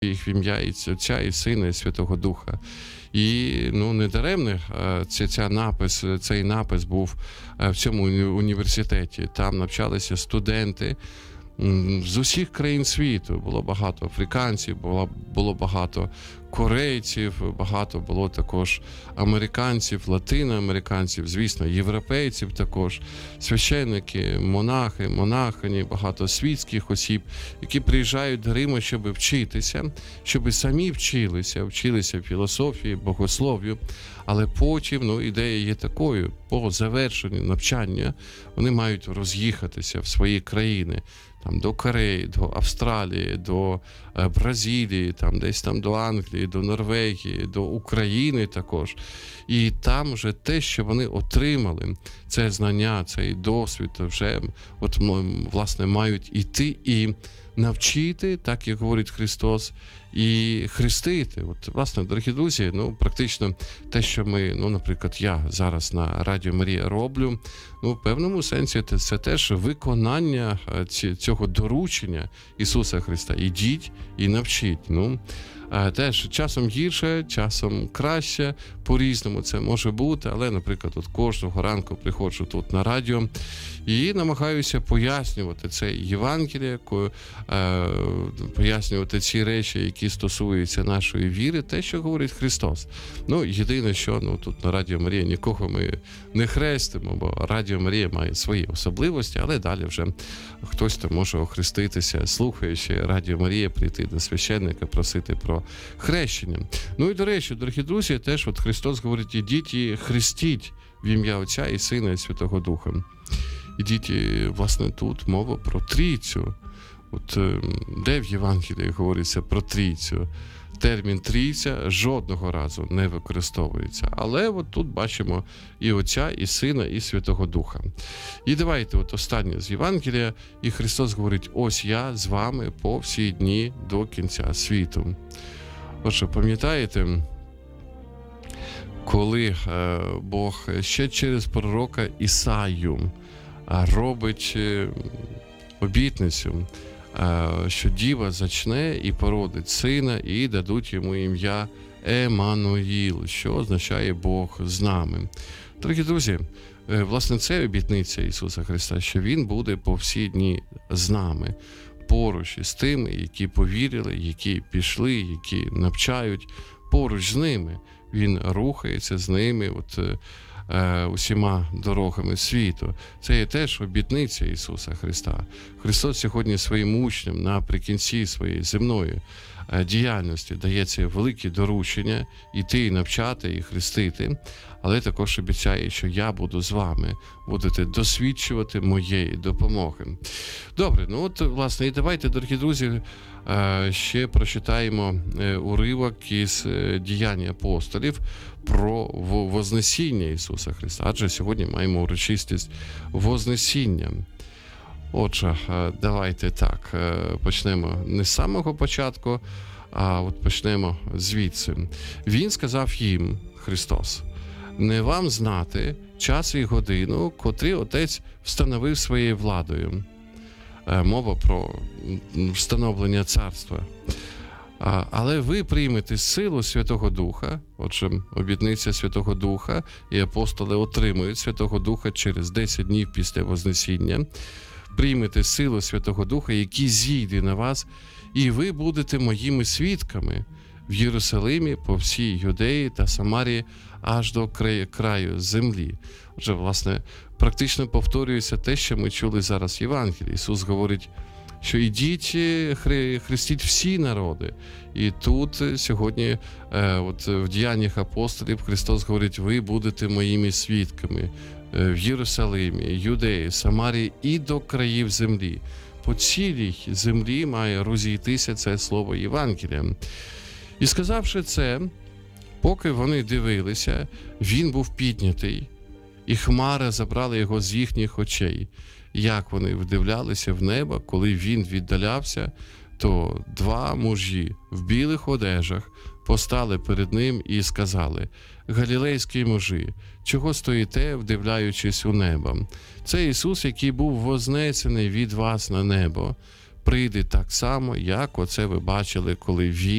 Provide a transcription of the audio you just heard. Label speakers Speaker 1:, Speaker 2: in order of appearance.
Speaker 1: їх в ім'я і Отця, і Сина, і Святого Духа. І недаремно цей напис був в цьому університеті. Там навчалися студенти з усіх країн світу. Було багато африканців, було багато корейців, багато було також американців, латиноамериканців, звісно, європейців також, священники, монахи, монахині, багато світських осіб, які приїжджають до Риму, щоб вчитися, щоб самі вчилися філософії, богослов'ю, але потім, ідея є такою, по завершенню навчання вони мають роз'їхатися в свої країни, там до Кореї, до Австралії, до Бразилії, десь до Англії, до Норвегії, до України також. І там вже те, що вони отримали, це знання, цей досвід, вже власне мають іти і навчити, так як говорить Христос, і хрестити. Власне, дорогі друзі, практично те, що ми, наприклад, я зараз на Радіо Марія роблю, в певному сенсі це теж виконання цього доручення Ісуса Христа. Ідіть і навчіть. Теж часом гірше, часом краще, по-різному це може бути, але, наприклад, кожного ранку приходжу тут на радіо і намагаюся пояснювати це Євангеліє, пояснювати ці речі, які стосуються нашої віри, те, що говорить Христос. Єдине, що тут на Радіо Марія нікого ми не хрестимо, бо Радіо Марія має свої особливості, але далі вже хтось там може охреститися, слухаючи Радіо Марія, прийти до священника, просити про хрещення. І, до речі, дорогі друзі, теж Христос говорить, ідіть і хрестіть в ім'я Отця і Сина і Святого Духа. Ідіть, власне, тут мова про Трійцю. Де в Євангелії говориться про Трійцю? Термін Трійця жодного разу не використовується. Але тут бачимо і Отця, і Сина, і Святого Духа. І давайте останнє з Євангелія. І Христос говорить, ось я з вами по всі дні до кінця світу. Отже, пам'ятаєте, коли Бог ще через пророка Ісаю робить обітницю, що діва зачне і породить сина, і дадуть йому ім'я Еммануїл, що означає Бог з нами. Дорогі друзі, власне, це обітниця Ісуса Христа, що Він буде по всі дні з нами, поруч із тими, які повірили, які пішли, які навчають, поруч з ними. Він рухається з ними усіма дорогами світу. Це є теж обітниця Ісуса Христа. Христос сьогодні своїм учням наприкінці своєї земної діяльності дає це велике доручення іти і навчати, і хрестити, але також обіцяє, що я буду з вами, будете досвідчувати моєї допомоги. Добре, власне, і давайте, дорогі друзі, ще прочитаємо уривок із діянь апостолів про Вознесіння Ісуса Христа, адже сьогодні маємо урочистість Вознесіння. Отже, давайте так, почнемо не з самого початку, а почнемо звідси. Він сказав їм, Христос, не вам знати час і годину, котрі Отець встановив своєю владою. Мова про встановлення царства. Але ви приймете силу Святого Духа, отже, обітниця Святого Духа, і апостоли отримують Святого Духа через 10 днів після Вознесіння. Приймете силу Святого Духа, який зійде на вас, і ви будете моїми свідками в Єрусалимі, по всій Юдеї та Самарії, аж до краю землі. Отже, власне, практично повторюється те, що ми чули зараз в Євангелії. Ісус говорить, що ідіть, хрестіть всі народи. І тут сьогодні, в діяннях апостолів, Христос говорить, ви будете моїми свідками в Єрусалимі, Юдеї, Самарії і до країв землі. По цілій землі має розійтися це слово Євангелія. І сказавши це, поки вони дивилися, він був піднятий, і хмара забрала його з їхніх очей. Як вони вдивлялися в небо, коли він віддалявся, то 2 мужі в білих одежах постали перед ним і сказали: «Галілейські мужі, чого стоїте, вдивляючись у небо? Це Ісус, який був вознесений від вас на небо, прийде так само, як оце ви бачили, коли він